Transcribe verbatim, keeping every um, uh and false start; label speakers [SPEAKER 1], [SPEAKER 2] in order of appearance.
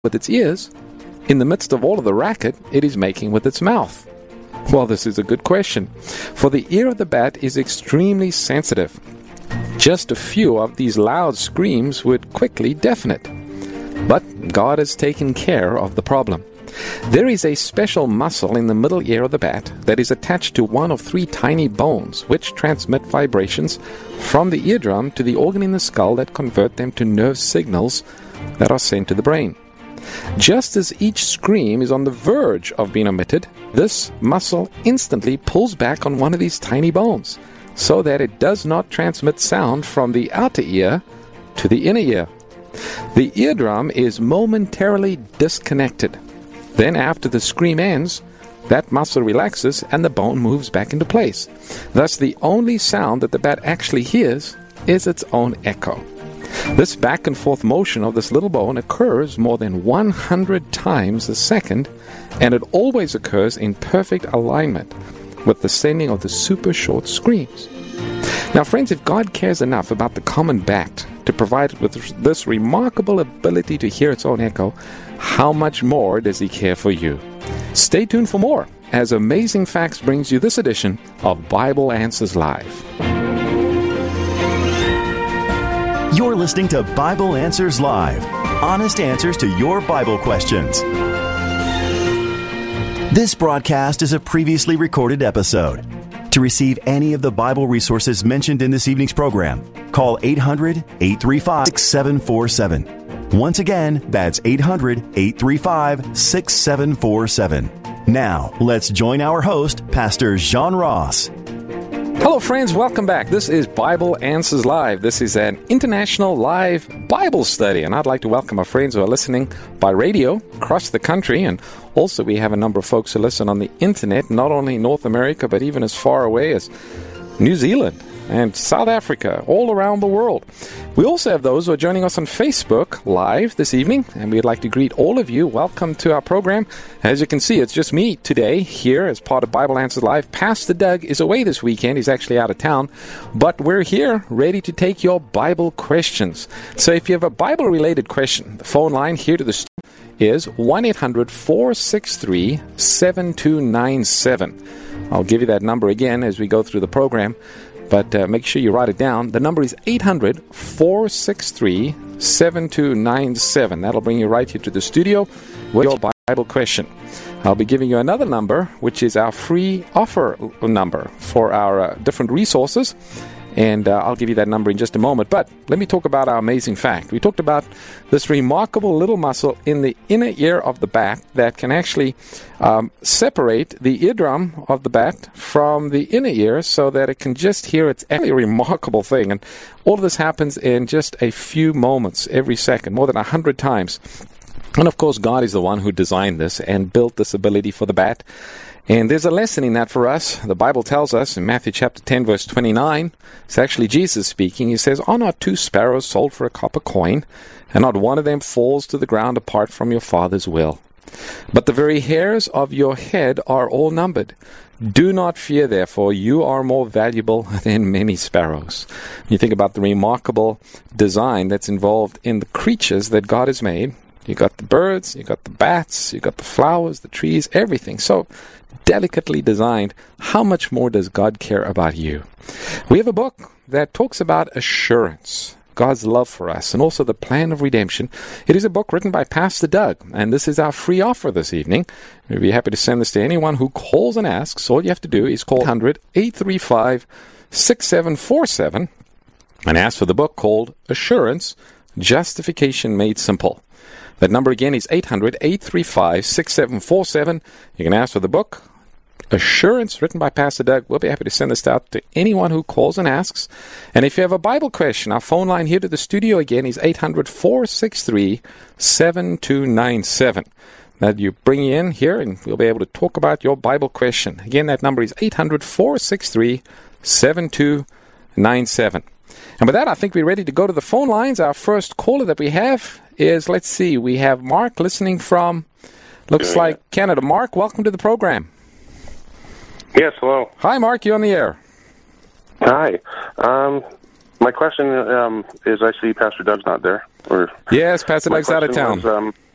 [SPEAKER 1] with its ears in the midst of all of the racket it is making with its mouth? Well, this is a good question, for the ear of the bat is extremely sensitive. Just a few of these loud screams would quickly deafen it. But God has taken care of the problem. There is a special muscle in the middle ear of the bat that is attached to one of three tiny bones which transmit vibrations from the eardrum to the organ in the skull that convert them to nerve signals that are sent to the brain. Just as each scream is on the verge of being emitted, this muscle instantly pulls back on one of these tiny bones so that it does not transmit sound from the outer ear to the inner ear. The eardrum is momentarily disconnected. Then after the scream ends, that muscle relaxes and the bone moves back into place. Thus, the only sound that the bat actually hears is its own echo. This back and forth motion of this little bone occurs more than one hundred times a second, and it always occurs in perfect alignment with the sending of the super short screams. Now, friends, if God cares enough about the common bat to provide it with this remarkable ability to hear its own echo, how much more does He care for you? Stay tuned for more as Amazing Facts brings you this edition of Bible Answers Live.
[SPEAKER 2] You're listening to Bible Answers Live, honest answers to your Bible questions. This broadcast is a previously recorded episode. To receive any of the Bible resources mentioned in this evening's program, call eight hundred, eight three five, six seven four seven. Once again, that's eight hundred, eight three five, six seven four seven. Now, let's join our host, Pastor John Ross.
[SPEAKER 1] Hello, friends. Welcome back. This is Bible Answers Live. This is an international live Bible study, and I'd like to welcome our friends who are listening by radio across the country, and also we have a number of folks who listen on the internet, not only in North America, but even as far away as New Zealand and South Africa, all around the world. We also have those who are joining us on Facebook Live this evening, and we'd like to greet all of you. Welcome to our program. As you can see, it's just me today here as part of Bible Answers Live. Pastor Doug is away this weekend. He's actually out of town, but we're here ready to take your Bible questions. So if you have a Bible-related question, the phone line here to the studio is one eight hundred, four six three, seven two nine seven. I'll give you that number again as we go through the program. But uh, make sure you write it down. The number is eight hundred, four six three, seven two nine seven. That'll bring you right here to the studio with your Bible question. I'll be giving you another number, which is our free offer number for our uh, different resources. And uh, I'll give you that number in just a moment. But let me talk about our amazing fact. We talked about this remarkable little muscle in the inner ear of the bat that can actually um, separate the eardrum of the bat from the inner ear so that it can just hear. It's actually a remarkable thing. And all of this happens in just a few moments every second, more than a hundred times. And of course, God is the one who designed this and built this ability for the bat. And there's a lesson in that for us. The Bible tells us in Matthew chapter ten, verse twenty-nine, it's actually Jesus speaking. He says, "Are not two sparrows sold for a copper coin, and not one of them falls to the ground apart from your Father's will? But the very hairs of your head are all numbered. Do not fear, therefore, you are more valuable than many sparrows." You think about the remarkable design that's involved in the creatures that God has made. You got the birds, you got the bats, you got the flowers, the trees, everything. So delicately designed. How much more does God care about you? We have a book that talks about assurance, God's love for us, and also the plan of redemption. It is a book written by Pastor Doug, and this is our free offer this evening. We'd be happy to send this to anyone who calls and asks. All you have to do is call eight hundred, eight three five, six seven four seven and ask for the book called Assurance, Justification Made Simple. That number again is eight hundred, eight three five, six seven four seven. You can ask for the book, Assurance, written by Pastor Doug. We'll be happy to send this out to anyone who calls and asks. And if you have a Bible question, our phone line here to the studio again is eight hundred, four six three, seven two nine seven. That you bring in here and we'll be able to talk about your Bible question. Again, that number is eight hundred, four six three, seven two nine seven. And with that, I think we're ready to go to the phone lines. Our first caller that we have is, let's see, we have Mark listening from, looks like Canada. Mark, welcome to the program.
[SPEAKER 3] Yes, hello.
[SPEAKER 1] Hi, Mark, you're on the air.
[SPEAKER 3] Hi. Um, my question um, is, I see Pastor Doug's not there. Or
[SPEAKER 1] yes, Pastor Doug's out of town.
[SPEAKER 3] Was, um,